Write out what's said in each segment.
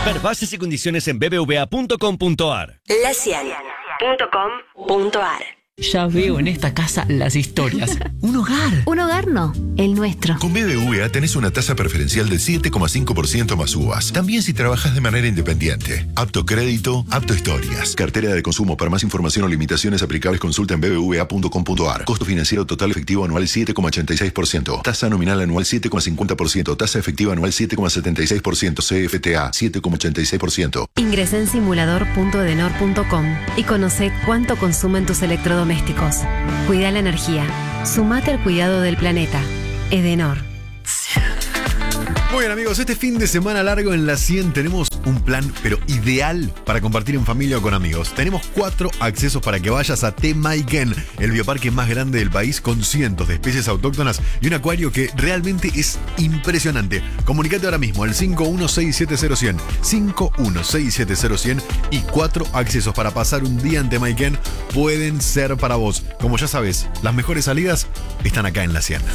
Ver bases y condiciones en bbva.com.ar. LaCian.com.ar. Ya veo en esta casa las historias. Un hogar. Un hogar no, el nuestro. Con BBVA tenés una tasa preferencial del 7,5% más uvas. También si trabajas de manera independiente. Apto crédito, apto historias. Cartera de consumo. Para más información o limitaciones aplicables, consulta en bbva.com.ar. Costo financiero total efectivo anual 7,86%. Tasa nominal anual 7,50%. Tasa efectiva anual 7,76%. CFTA 7,86%. Ingresa en simulador.edenor.com y conoce cuánto consumen tus electrodomésticos. Cuida la energía. Sumate al cuidado del planeta. Edenor. Muy bien, amigos, este fin de semana largo en La 100 tenemos un plan, pero ideal para compartir en familia o con amigos. Tenemos 4 accesos para que vayas a Temaiken, el bioparque más grande del país, con cientos de especies autóctonas y un acuario que realmente es impresionante. Comunicate ahora mismo al 51670100, 51670100, y 4 accesos para pasar un día en Temaiken pueden ser para vos. Como ya sabes, las mejores salidas están acá en La 100.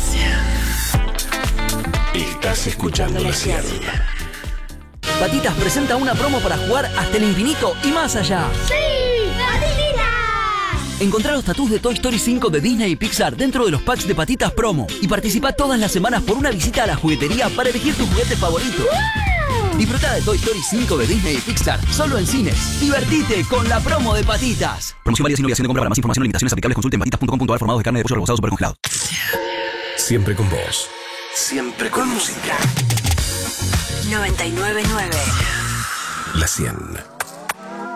Estás escuchando La 100. Patitas presenta una promo para jugar hasta el infinito y más allá. ¡Sí! ¡Patitas! Encontrá los tatús de Toy Story 5 de Disney y Pixar dentro de los packs de Patitas Promo y participa todas las semanas por una visita a la juguetería para elegir tu juguete favorito. ¡Wow! Disfruta de Toy Story 5 de Disney y Pixar solo en cines. Divertite con la promo de Patitas. Promoción válida sin obligación de compra. Para más información o limitaciones aplicables, consulte en patitas.com.ar. Formados de carne de pollo rebozado super congelado. Siempre con vos. Siempre con música. 999. La 100.